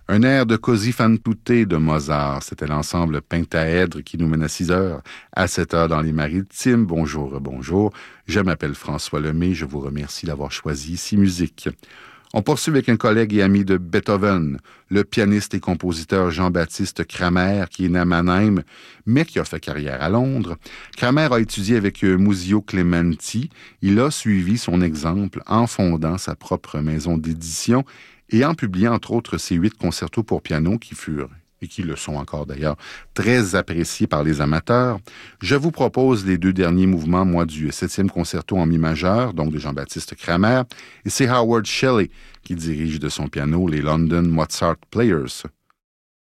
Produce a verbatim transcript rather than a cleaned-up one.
Un air de Così fan tutte de Mozart. C'était l'ensemble pentaèdre qui nous mène à six heures, à sept heures dans les Maritimes. Bonjour, bonjour. Je m'appelle François Lemay. Je vous remercie d'avoir choisi ici musique. On poursuit avec un collègue et ami de Beethoven, le pianiste et compositeur Jean-Baptiste Cramer, qui est né à Mannheim, mais qui a fait carrière à Londres. Cramer a étudié avec Muzio Clementi. Il a suivi son exemple en fondant sa propre maison d'édition et en publiant entre autres ses huit concertos pour piano qui furent, et qui le sont encore d'ailleurs, très appréciés par les amateurs. Je vous propose les deux derniers mouvements, moi, du septième concerto en mi majeur, donc de Jean-Baptiste Cramer, et c'est Howard Shelley qui dirige de son piano les London Mozart Players.